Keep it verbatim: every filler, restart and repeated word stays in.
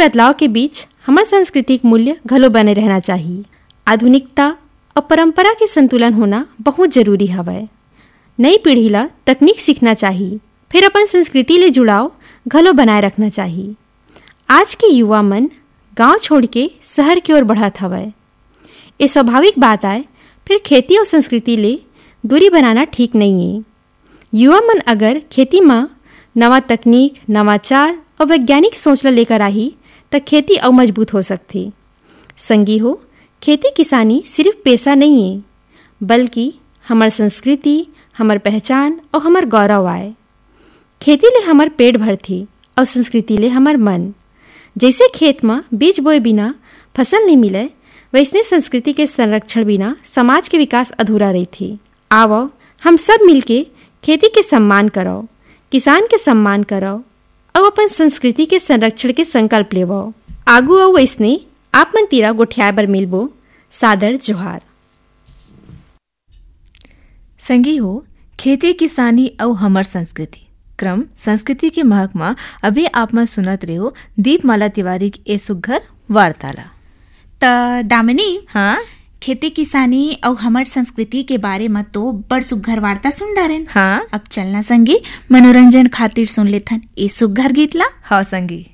बदलाव के बीच हमार सांस्कृतिक मूल्य घलो बने रहना चाहिए। आधुनिकता और परंपरा के संतुलन होना बहुत जरूरी हवय। नई पीढ़ी ला तकनीक सीखना चाहिए, फिर अपन संस्कृति ले जुड़ाव घलो बनाए रखना चाहिए। आज के युवा मन गांव छोड़ के शहर की ओर बढ़त हवय। ये स्वाभाविक बात आए, फिर खेती और संस्कृति ले दूरी बनाना ठीक नहीं है। युवा मन अगर खेती में नवा तकनीक, नवाचार और वैज्ञानिक सोच ला लेकर आही तो खेती और मजबूत हो सकती। संगी हो, खेती किसानी सिर्फ पेशा नहीं है, बल्कि हमार संस्कृति, हमार पहचान और हमार गौरव आए। खेती ले हमार पेट भरती और संस्कृति ले हमार मन। जैसे खेत में बीज बोए बिना फसल नहीं मिले, वैसने संस्कृति के संरक्षण बिना समाज के विकास अधूरा रही थी। आओ हम सब मिलके खेती के सम्मान करो, किसान के सम्मान करो और अपन संस्कृति के संरक्षण के संकल्प लेवो। आगू और वैसने आप मन तीरा गोठियाए बर मिलबो। सादर जोहार। संगी हो, खेती किसानी और हमर संस्कृति क्रम संस्कृति के महकमा अभी आप में सुनत रहे हो दीपमाला तिवारी की ए सुघर वार्ताला। त दामिनी, हाँ, खेती किसानी और हमर संस्कृति के बारे में तो बड़ सुघर वार्ता सुन डारेन। हाँ, अब चलना संगी मनोरंजन खातिर सुन लेथन ए सुघर गीत ला। हाँ संगी।